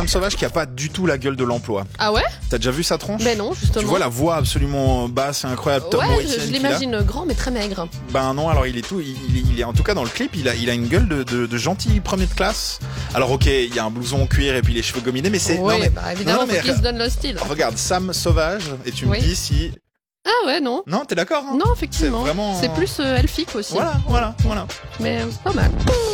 Sam Sauvage qui a pas du tout la gueule de l'emploi. Ah ouais? T'as déjà vu sa tronche? Ben non, justement. Tu vois la voix absolument basse et incroyable, Tom Ouais, Morrison je qu'il a. l'imagine grand mais très maigre. Ben non, alors il est en tout cas dans le clip, il a une gueule de gentil premier de classe. Alors ok, il y a un blouson en cuir et puis les cheveux gominés, mais c'est... Oui, non, mais, bah évidemment, non, mais, faut qu'il se donne le style. regarde, Sam Sauvage, et tu me dis si... Ah ouais, non. Non, t'es d'accord hein? Non, effectivement. C'est vraiment... C'est plus elfique aussi. Voilà. Mais pas mal.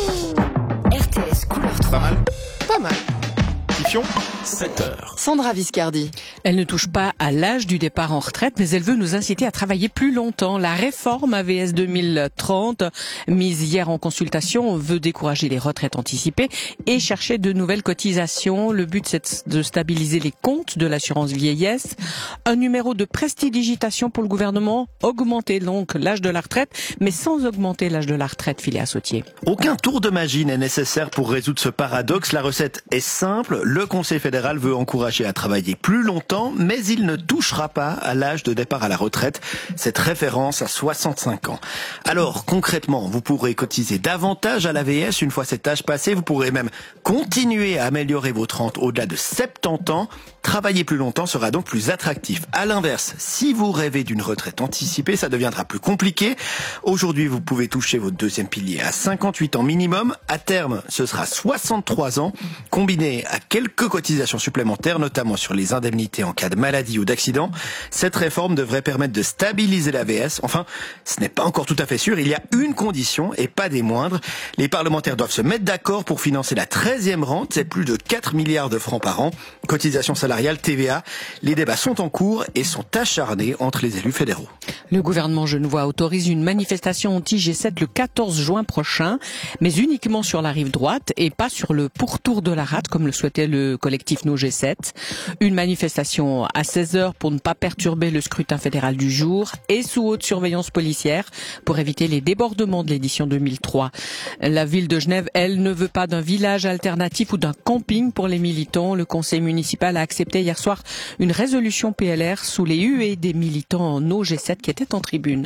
RTS couleur 3. Pas mal. Pas mal. Kifion 7h. Sandra Viscardi. Elle ne touche pas à l'âge du départ en retraite, mais elle veut nous inciter à travailler plus longtemps. La réforme AVS 2030, mise hier en consultation, veut décourager les retraites anticipées et chercher de nouvelles cotisations. Le but, c'est de stabiliser les comptes de l'assurance vieillesse. Un numéro de prestidigitation pour le gouvernement, augmenter donc l'âge de la retraite, mais sans augmenter l'âge de la retraite, Philéa Sautier. Aucun tour de magie n'est nécessaire pour résoudre ce paradoxe. La recette est simple. Le Conseil fédéral veut encourager à travailler plus longtemps, mais il ne touchera pas à l'âge de départ à la retraite. Cette référence à 65 ans. Alors, concrètement, vous pourrez cotiser davantage à l'AVS une fois cet âge passé. Vous pourrez même continuer à améliorer votre rente au-delà de 70 ans. Travailler plus longtemps sera donc plus attractif. À l'inverse, si vous rêvez d'une retraite anticipée, ça deviendra plus compliqué. Aujourd'hui, vous pouvez toucher votre deuxième pilier à 58 ans minimum. À terme, ce sera 63 ans, combiné à quelques cotisations supplémentaires, notamment sur les indemnités en cas de maladie ou d'accident. Cette réforme devrait permettre de stabiliser l'AVS. Enfin, ce n'est pas encore tout à fait sûr. Il y a une condition, et pas des moindres. Les parlementaires doivent se mettre d'accord pour financer la 13e rente. C'est plus de 4 milliards de francs par an. Cotisation salariale, TVA. Les débats sont en cours et sont acharnés entre les élus fédéraux. Le gouvernement genevois autorise une manifestation anti-G7 le 14 juin prochain, mais uniquement sur la rive droite et pas sur le pourtour de la rade, comme le souhaitait le collectif No G7. Une manifestation à 16h pour ne pas perturber le scrutin fédéral du jour et sous haute surveillance policière pour éviter les débordements de l'édition 2003. La ville de Genève, elle, ne veut pas d'un village alternatif ou d'un camping pour les militants. Le conseil municipal a accepté hier soir une résolution PLR sous les huées des militants No G7 qui étaient en tribune.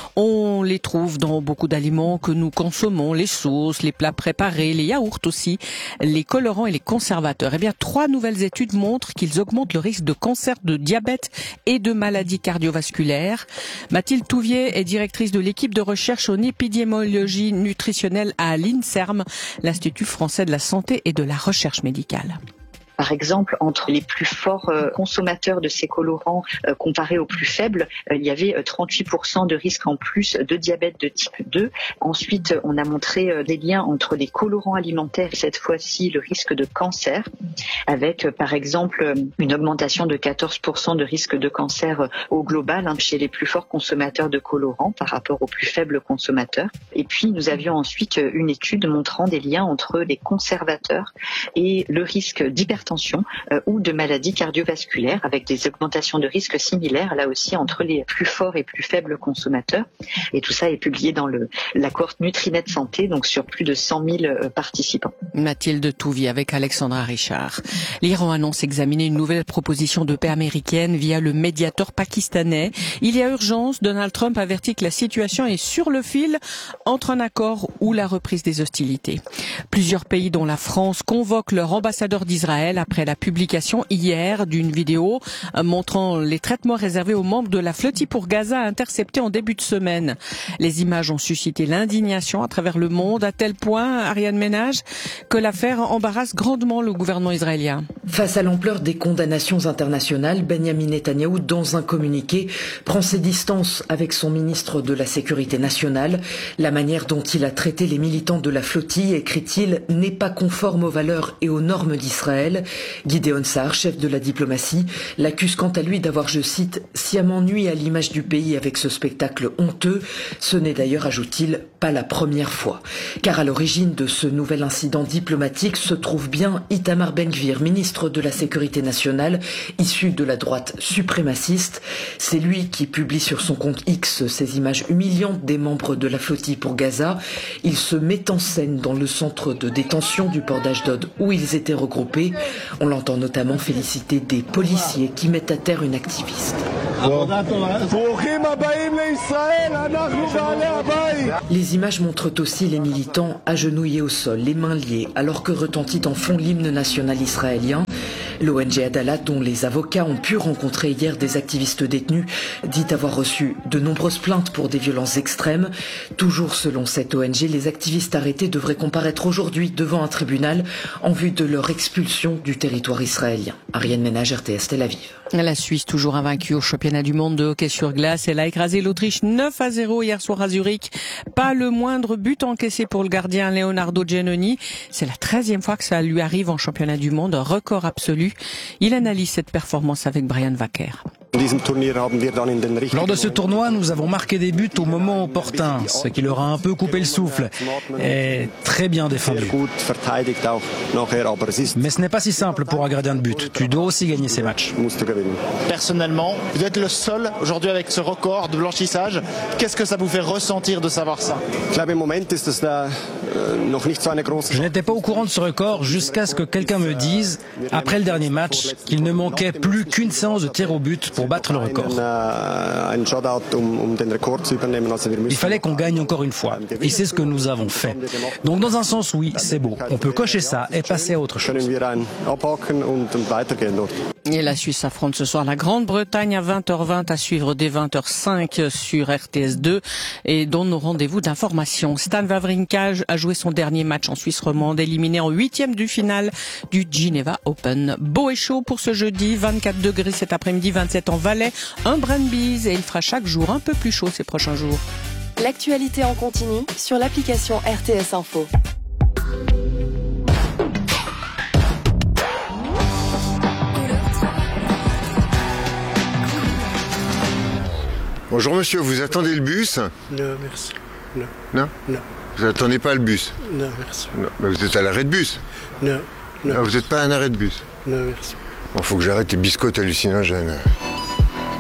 On les trouve dans beaucoup d'aliments que nous consommons, les sauces, les plats préparés, les yaourts aussi, les colorants et les conservateurs. Eh bien, 3 nouvelles études montrent qu'ils augmentent le risque de cancer, de diabète et de maladies cardiovasculaires. Mathilde Touvier est directrice de l'équipe de recherche en épidémiologie nutritionnelle à l'INSERM, l'Institut français de la santé et de la recherche médicale. Par exemple, entre les plus forts consommateurs de ces colorants comparés aux plus faibles, il y avait 38% de risque en plus de diabète de type 2. Ensuite, on a montré des liens entre les colorants alimentaires et cette fois-ci le risque de cancer, avec par exemple une augmentation de 14% de risque de cancer au global chez les plus forts consommateurs de colorants par rapport aux plus faibles consommateurs. Et puis, nous avions ensuite une étude montrant des liens entre les conservateurs et le risque d'hypertension ou de maladies cardiovasculaires avec des augmentations de risques similaires là aussi entre les plus forts et plus faibles consommateurs. Et tout ça est publié dans la cohorte Nutrinet Santé, donc sur plus de 100 000 participants. Mathilde Touvier avec Alexandra Richard. L'Iran annonce examiner une nouvelle proposition de paix américaine via le médiateur pakistanais. Il y a urgence. Donald Trump avertit que la situation est sur le fil entre un accord ou la reprise des hostilités. Plusieurs pays dont la France convoquent leur ambassadeur d'Israël après la publication hier d'une vidéo montrant les traitements réservés aux membres de la flottille pour Gaza interceptés en début de semaine. Les images ont suscité l'indignation à travers le monde à tel point, Ariane Ménage, que l'affaire embarrasse grandement le gouvernement israélien. Face à l'ampleur des condamnations internationales, Benyamin Netanyahou, dans un communiqué, prend ses distances avec son ministre de la Sécurité nationale. La manière dont il a traité les militants de la flottille, écrit-il, n'est pas conforme aux valeurs et aux normes d'Israël. Gideon Sa'ar, chef de la diplomatie, l'accuse quant à lui d'avoir, je cite, sciemment nui à l'image du pays avec ce spectacle honteux. Ce n'est d'ailleurs, ajoute-t-il, pas la première fois. Car à l'origine de ce nouvel incident diplomatique se trouve bien Itamar Ben-Gvir, ministre de la Sécurité nationale, issu de la droite suprémaciste. C'est lui qui publie sur son compte X ces images humiliantes des membres de la flottille pour Gaza. Il se met en scène dans le centre de détention du port d'Ashdod où ils étaient regroupés. On l'entend notamment féliciter des policiers qui mettent à terre une activiste. Les images montrent aussi les militants agenouillés au sol, les mains liées, alors que retentit en fond l'hymne national israélien. L'ONG Adalat, dont les avocats ont pu rencontrer hier des activistes détenus, dit avoir reçu de nombreuses plaintes pour des violences extrêmes. Toujours selon cette ONG, les activistes arrêtés devraient comparaître aujourd'hui devant un tribunal en vue de leur expulsion du territoire israélien. Ariane Ménage, RTS Tel Aviv. La Suisse, toujours invaincue au championnat du monde de hockey sur glace, elle a écrasé l'Autriche 9-0 hier soir à Zurich. Pas le moindre but encaissé pour le gardien Leonardo Giannoni. C'est la 13e fois que ça lui arrive en championnat du monde, un record absolu. Il analyse cette performance avec Brian Wacker. Lors de ce tournoi, nous avons marqué des buts au moment opportun, ce qui leur a un peu coupé le souffle. Et très bien défendu. Mais ce n'est pas si simple pour un gardien de but. Tu dois aussi gagner ces matchs. Personnellement, vous êtes le seul aujourd'hui avec ce record de blanchissage. Qu'est-ce que ça vous fait ressentir de savoir ça? Je n'étais pas au courant de ce record jusqu'à ce que quelqu'un me dise, après le dernier match, qu'il ne manquait plus qu'une séance de tir au but pour battre le record. Il fallait qu'on gagne encore une fois. Et c'est ce que nous avons fait. Donc dans un sens, oui, c'est beau. On peut cocher ça et passer à autre chose. Et la Suisse affronte ce soir la Grande-Bretagne à 20h20 à suivre dès 20h05 sur RTS2 et dont nos rendez-vous d'information. Stan Wawrinka a joué son dernier match en Suisse romande, éliminé en 8e du finale du Geneva Open. Beau et chaud pour ce jeudi, 24 degrés cet après-midi, 27 en Valais, un brin de bise et il fera chaque jour un peu plus chaud ces prochains jours. L'actualité en continu sur l'application RTS Info. Bonjour monsieur, vous attendez le bus? Non, merci. Non. Non? Non. Vous attendez pas le bus? Non, merci. Non. Mais vous êtes à l'arrêt de bus? Non. Non, vous n'êtes pas à un arrêt de bus? Non, merci. Bon, faut que j'arrête les biscottes hallucinogènes.